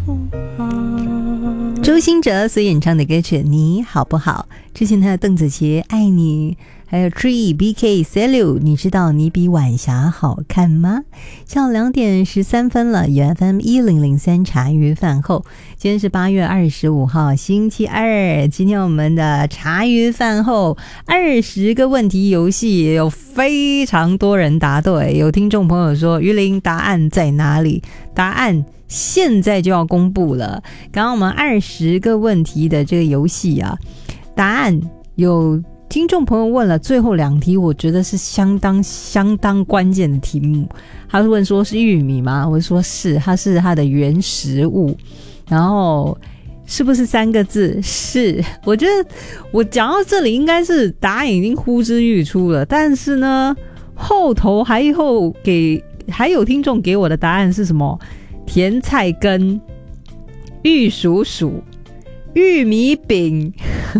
周兴哲所演唱的歌曲《你好不好》，之前他的邓紫棋《爱你》，还有 Tree、BK、Celu， 你知道你比晚霞好看吗？像2点13分了，UFM 1003茶余饭后，今天是8月25号星期二，今天我们的茶余饭后20个问题游戏有非常多人答对，有听众朋友说于林答案在哪里？答案现在就要公布了。刚刚我们20个问题的这个游戏啊，答案有听众朋友问了最后2题，我觉得是相当关键的题目。他问说是玉米吗？我说是，它是它的原食物。然后是不是3个字？是。我觉得我讲到这里应该是答案已经呼之欲出了，但是呢后头还有听众给我的答案是什么？甜菜根、玉蜀黍、玉米饼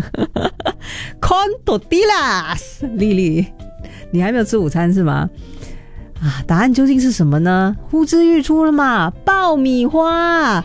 con tortillas。 丽丽，你还没有吃午餐是吗？答案究竟是什么呢？呼之欲出了嘛，爆米花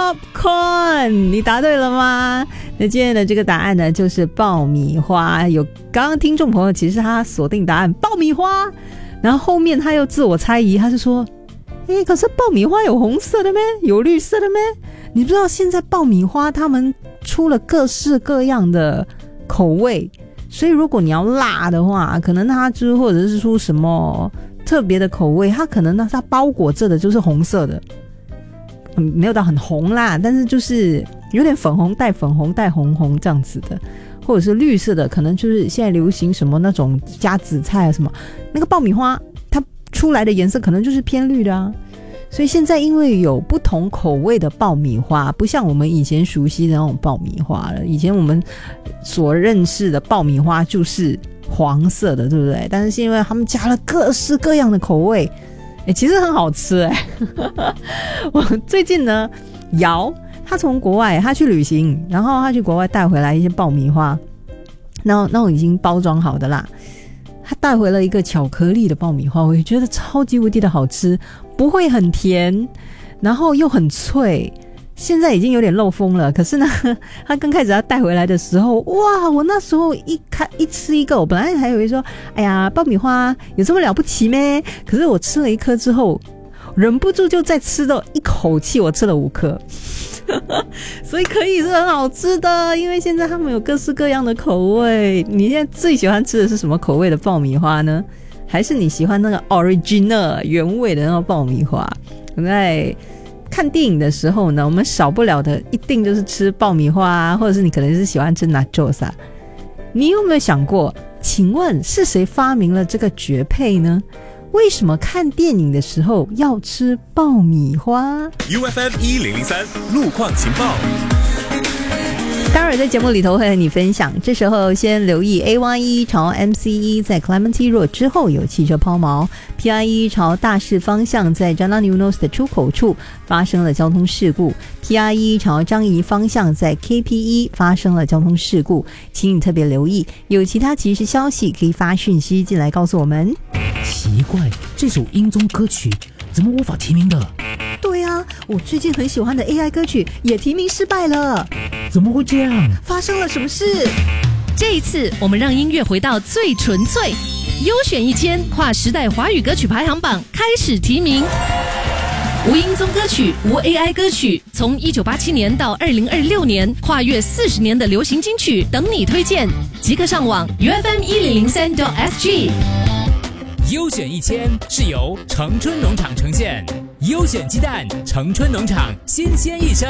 popcorn， 你答对了吗？那今天的这个答案呢就是爆米花。有刚刚听众朋友其实他锁定答案爆米花，然后后面他又自我猜疑，他是说可是爆米花有红色的咩？有绿色的咩？你不知道现在爆米花他们出了各式各样的口味，所以如果你要辣的话，可能它就是或者是出什么特别的口味，它可能它包裹着的就是红色的，没有到很红啦，但是就是有点粉红带粉红带红红这样子的，或者是绿色的，可能就是现在流行什么那种加紫菜啊什么，那个爆米花它出来的颜色可能就是偏绿的啊。所以现在因为有不同口味的爆米花，不像我们以前熟悉的那种爆米花了，以前我们所认识的爆米花就是黄色的，对不对？但是因为他们加了各式各样的口味，其实很好吃我最近呢，瑶他从国外他去旅行，然后他去国外带回来一些爆米花，那种已经包装好的啦，他带回了一个巧克力的爆米花，我也觉得超级无敌的好吃，不会很甜，然后又很脆。现在已经有点漏风了，可是呢他刚开始他带回来的时候，哇，我那时候一吃一个，我本来还以为说哎呀爆米花有这么了不起咩？可是我吃了1颗之后忍不住就再吃到一口气，我吃了5颗所以可以是很好吃的，因为现在他们有各式各样的口味。你现在最喜欢吃的是什么口味的爆米花呢？还是你喜欢那个 original 原味的那个爆米花？我在看电影的时候呢，我们少不了的一定就是吃爆米花，或者是你可能是喜欢吃 nachos 啊。你有没有想过，请问是谁发明了这个绝配呢？为什么看电影的时候要吃爆米花？ UFM 1003路况情报。 待会儿在节目里头会和你分享，这时候先留意 AY1 朝 MC1 在 Clementi Road 之后有汽车抛锚， PI1 朝大市方向在 Jalan Eunos 的出口处发生了交通事故， PI1 朝张仪方向在 KP1 发生了交通事故，请你特别留意。有其他即时消息可以发讯息进来告诉我们。 奇怪，这首英宗歌曲怎么无法提名的？ 对啊，我最近很喜欢的 AI 歌曲也提名失败了， 怎么会这样？ 发生了什么事？ 这一次我们让音乐回到最纯粹，优选1000跨时代华语歌曲排行榜开始提名，无英宗歌曲，无 AI 歌曲，从1987年到2026年，跨越40年的流行金曲等你推荐，即刻上网 UFM1003.SG。 优选1000是由城春农场呈现，优选鸡蛋，城春农场新鲜一生。